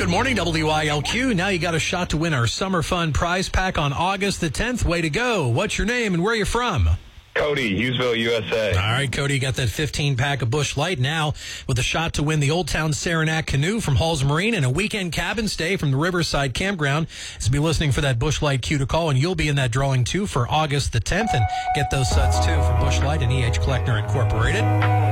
Good morning, WYLQ. Now you got a shot to win our Summer Fun prize pack on August the 10th. Way to go. What's your name and where are you from? Cody, Hughesville, USA. All right, Cody, you got that 15-pack of Busch Light now with a shot to win the Old Town Saranac Canoe from Halls Marine and a weekend cabin stay from the Riverside Campground. So be listening for that Busch Light cue to call, and you'll be in that drawing, too, for August the 10th. And get those suds, too, from Busch Light and E.H. Kleckner Incorporated.